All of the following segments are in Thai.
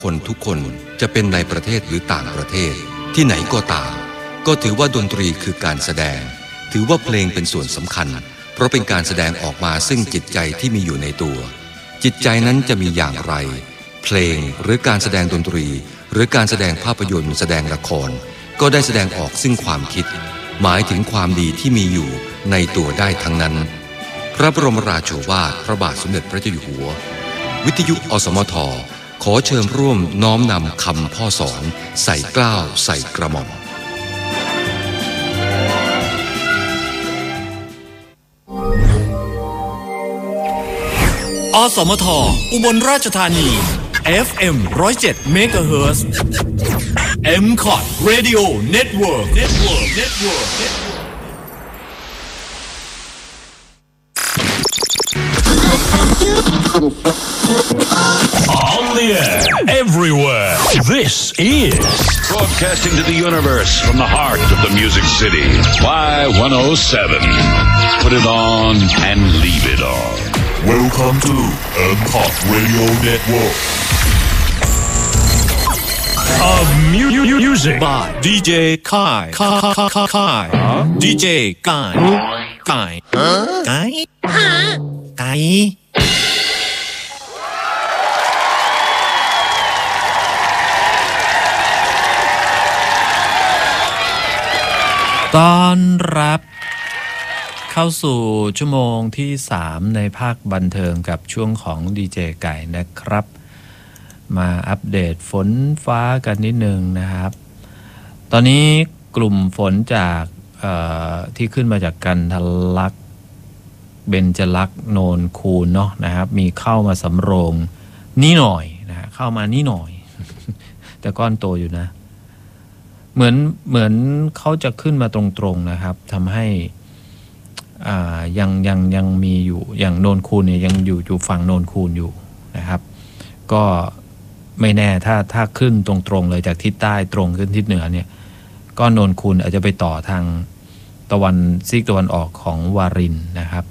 คนทุกคนจะเป็นในประเทศหรือต่างประเทศที่ไหนก็ตามก็ถือว่าดนตรีคือการแสดงถือว่าเพลงเป็นส่วนสำคัญเพราะเป็นการแสดงออกมาซึ่งจิตใจที่มีอยู่ในตัวจิตใจนั้นจะมีอย่างไรเพลงหรือการแสดงดนตรีหรือการแสดงภาพยนตร์แสดงละครก็ได้แสดงออกซึ่งความคิดหมายถึงความดีที่มีอยู่ในตัวได้ทั้งนั้นพระบรมราโชวาทพระบาทสมเด็จพระเจ้าอยู่หัววิทยุอสมทขอเชิญร่วมน้อมนำคำพ่อสอนใส่เกล้าใส่กระหม่อมอสมทอุบลราชธานี FM 107 MHz MCOT Radio Network On the air, everywhere. This is broadcasting to the universe from the heart of the Music City. Y107. Put it on and leave it on. Welcome to MCOT Radio Network. of music by DJ Kai. DJ Kai. Kai. Kai. ต้อนรับเข้าสู่ชั่วโมงที่3ในภาคบันเทิงกับช่วงของดีเจไก่นะครับมาอัปเดตฝนฟ้ากันนิดนึงนะครับตอนนี้กลุ่มฝนจากที่ขึ้นมาจากกันทะลักเบญจลักษณ์โนนคูนเนาะนะครับมีเข้ามาสำโรงนี่หน่อยนะเข้ามานี่หน่อย แต่ก้อนโตอยู่นะเหมือนเขาจะขึ้นมาตรงๆนะครับทำให้ยังมีอยู่อย่างโนนคูนเนี่ยยังอยู่ฝั่งโนนคูนอยู่นะครับก็ไม่แน่ถ้าขึ้นตรงๆเลยจากทิศใต้ตรงขึ้นทิศเหนือเนี่ยก็โนนคูนอาจจะไปต่อทางซีกตะวันออกของวารินนะครับ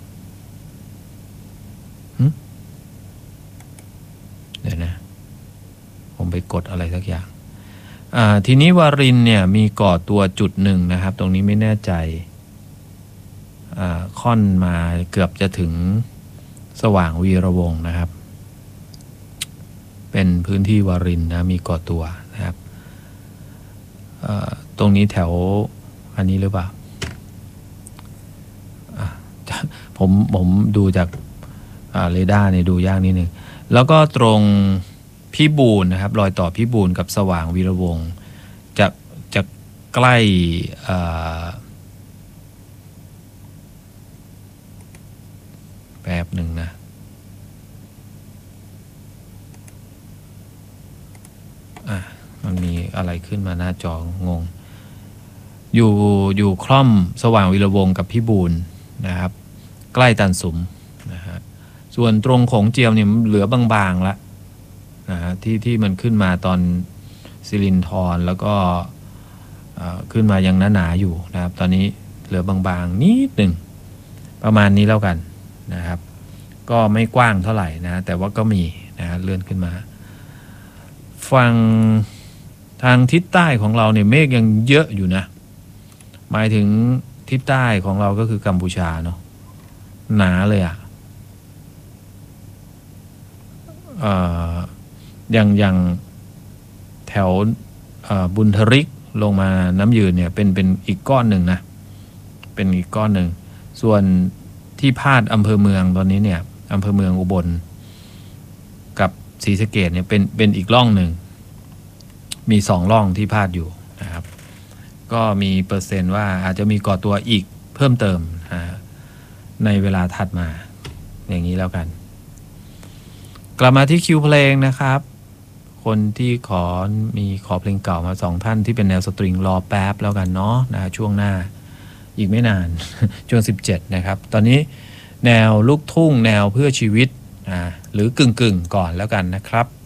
เดี๋ยวนะผมไปกดอะไรสักอย่างทีนี้วารินเนี่ยมีก่อตัวจุดหนึ่งนะครับตรงนี้ไม่แน่ใจค่อนมาเกือบจะถึงสว่างวีระวงศ์นะครับเป็นพื้นที่วารินนะมีก่อตัวนะครับตรงนี้แถวอันนี้หรือเปล่าผมดูจากเรดาร์เนี่ยดูยากนิดนึงแล้วก็ตรงพิบูลนะครับรอยต่อพิบูลกับสว่างวีระวงศ์จะใกล้แป๊บหนึ่งนะมันมีอะไรขึ้นมาหน้าจองงอยู่คล่อมสว่างวีระวงศ์กับพิบูลนะครับใกล้ตันสุมนะฮะส่วนตรงโขงเจียมเนี่ยเหลือบางๆละนะฮะที่มันขึ้นมาตอนสิรินธรแล้วก็ขึ้นมายังหนาๆอยู่นะครับตอนนี้เหลือบางๆนิดหนึ่งประมาณนี้แล้วกันนะครับก็ไม่กว้างเท่าไหร่นะแต่ว่าก็มีนะเลื่อนขึ้นมาฝั่งทางทิศใต้ของเราเนี่ยเมฆยังเยอะอยู่นะหมายถึงทิศใต้ของเราก็คือกัมพูชาเนาะหนาเลยอย่างแถวบุญทริกลงมาน้ำยืนเนี่ยเป็นอีกก้อนหนึ่งนะเป็นอีกก้อนหนึ่งส่วนที่พาดอำเภอเมืองตอนนี้เนี่ยอำเภอเมืองอุบลกับศรีสะเกษเนี่ยเป็นอีกร่องหนึ่งมี2ร่องที่พาดอยู่นะครับก็มีเปอร์เซ็นต์ว่าอาจจะมีก่อตัวอีกเพิ่มเติมในเวลาถัดมาอย่างนี้แล้วกันกลับมาที่คิวเพลงนะครับคนที่ขอเพลงเก่ามา2ท่านที่เป็นแนวสตริงรอแป๊บแล้วกันเนาะนะช่วงหน้าอีกไม่นาน ช่วง17นะครับตอนนี้แนวลูกทุ่งแนวเพื่อชีวิตหรือกึ่งก่อนแล้วกันนะครับ